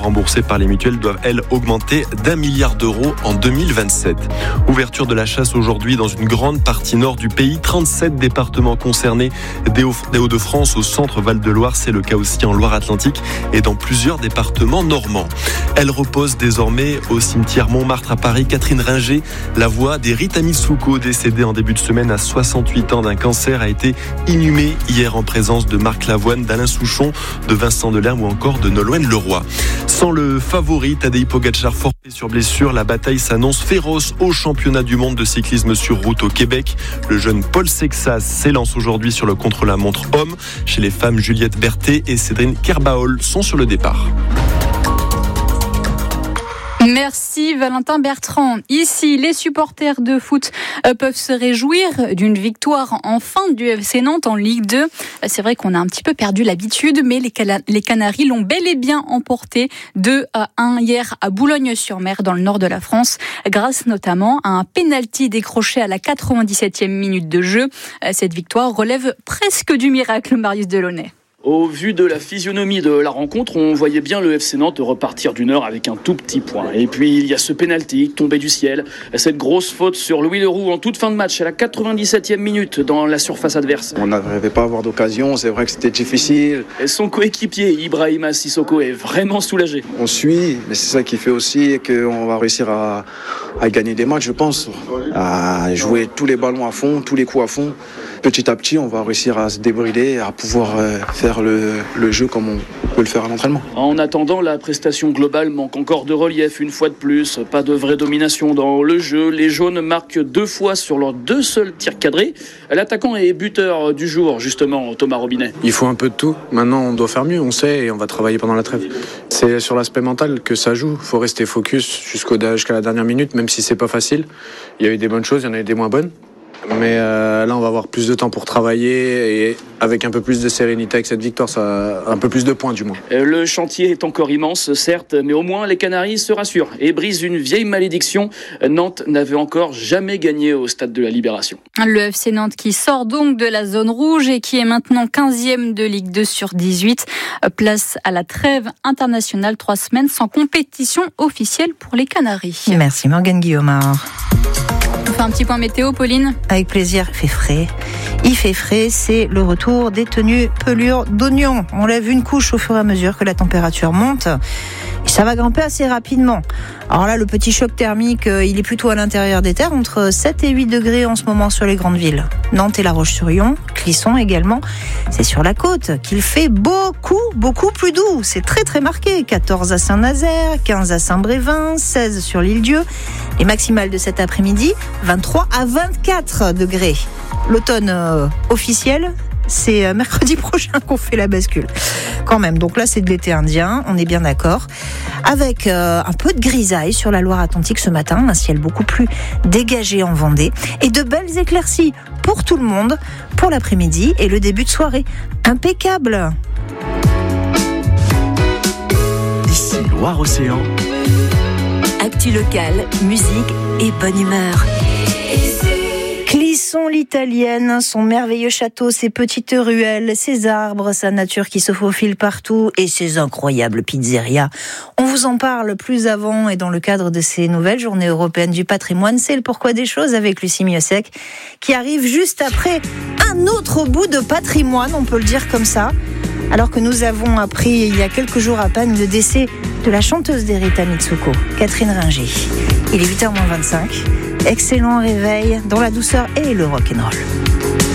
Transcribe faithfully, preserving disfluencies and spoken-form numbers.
remboursées par les mutuelles doivent, elles, augmenter d'un milliard d'euros en deux mille vingt-sept. Ouverture de la chasse aujourd'hui dans une grande partie nord du pays. trente-sept départements concernés, des Hauts-de-France au centre Val-de-Loire. C'est le cas aussi en Loire-Atlantique et dans plusieurs départements normands. Elle repose désormais au cimetière Montmartre à Paris. Catherine Ringer, la voix d'Rita Mitsouko, décédée en début de semaine à soixante-huit ans d'un cancer, a été inhumée hier en présence de Marc Lavoine, d'Alain Souchon, de Vincent Delerme ou encore de Nolwenn Leroy. Sans le favori, Tadej Pogačar forfait sur blessure, la bataille s'annonce féroce au championnat du monde de cyclisme sur route au Québec. Le jeune Paul Sexas s'élance aujourd'hui sur le contre-la-montre homme. Chez les femmes, Juliette Berthet et Cédrine Kerbaol sont sur le départ. Merci Valentin Bertrand. Ici, les supporters de foot peuvent se réjouir d'une victoire enfin du F C Nantes en Ligue deux. C'est vrai qu'on a un petit peu perdu l'habitude, mais les, Cala- les Canaries l'ont bel et bien emporté deux à un hier à Boulogne-sur-Mer dans le nord de la France, grâce notamment à un pénalty décroché à la quatre-vingt-dix-septième minute de jeu. Cette victoire relève presque du miracle, Marius Delaunay. Au vu de la physionomie de la rencontre, on voyait bien le F C Nantes repartir d'une heure avec un tout petit point. Et puis il y a ce pénalty tombé du ciel, cette grosse faute sur Louis Leroux en toute fin de match à la quatre-vingt-dix-septième minute dans la surface adverse. On n'arrivait pas à avoir d'occasion, c'est vrai que c'était difficile. Et son coéquipier Ibrahima Sissoko est vraiment soulagé. On suit, mais c'est ça qui fait aussi qu'on va réussir à, à gagner des matchs, je pense. À jouer tous les ballons à fond, tous les coups à fond. Petit à petit, on va réussir à se débrider, à pouvoir faire le, le jeu comme on peut le faire à l'entraînement. En attendant, la prestation globale manque encore de relief une fois de plus. Pas de vraie domination dans le jeu. Les jaunes marquent deux fois sur leurs deux seuls tirs cadrés. L'attaquant est buteur du jour, justement, Thomas Robinet. Il faut un peu de tout. Maintenant, on doit faire mieux, on sait, et on va travailler pendant la trêve. C'est sur l'aspect mental que ça joue. Il faut rester focus jusqu'au, jusqu'à la dernière minute, même si c'est pas facile. Il y a eu des bonnes choses, il y en a eu des moins bonnes. Mais euh, là, on va avoir plus de temps pour travailler et avec un peu plus de sérénité avec cette victoire, ça a un peu plus de points du moins. Le chantier est encore immense, certes, mais au moins les Canaries se rassurent et brisent une vieille malédiction. Nantes n'avait encore jamais gagné au stade de la Libération. Le F C Nantes qui sort donc de la zone rouge et qui est maintenant quinzième de Ligue deux sur dix-huit. Place à la trêve internationale, trois semaines sans compétition officielle pour les Canaries. Merci Morgane Guillaumard. On fait un petit point météo, Pauline ? Avec plaisir, il fait frais. Il fait frais, c'est le retour des tenues pelures d'oignon. On lève une couche au fur et à mesure que la température monte. Et ça va grimper assez rapidement. Alors là, le petit choc thermique, il est plutôt à l'intérieur des terres, entre sept et huit degrés en ce moment sur les grandes villes. Nantes et La Roche-sur-Yon, Clisson également. C'est sur la côte qu'il fait beaucoup, beaucoup plus doux. C'est très, très marqué. quatorze à Saint-Nazaire, quinze à Saint-Brévin, seize sur l'Île-Dieu. Les maximales de cet après-midi, vingt-trois à vingt-quatre degrés. L'automne euh, officiel, c'est mercredi prochain qu'on fait la bascule. Quand même, donc là c'est de l'été indien, on est bien d'accord. Avec euh, un peu de grisaille sur la Loire-Atlantique ce matin, un ciel beaucoup plus dégagé en Vendée. Et de belles éclaircies pour tout le monde, pour l'après-midi et le début de soirée. Impeccable. Ici Loire-Océan. Actu locale, musique et bonne humeur. Clisson l'italienne, son merveilleux château, ses petites ruelles, ses arbres, sa nature qui se faufile partout et ses incroyables pizzerias. On vous en parle plus avant et dans le cadre de ces nouvelles journées européennes du patrimoine. C'est le pourquoi des choses avec Lucie Miosek qui arrive juste après un autre bout de patrimoine, on peut le dire comme ça. Alors que nous avons appris il y a quelques jours à peine le décès de la chanteuse d'Rita Mitsouko, Catherine Ringer. Il est huit heures moins vingt-cinq. Excellent réveil dans la douceur et le rock'n'roll.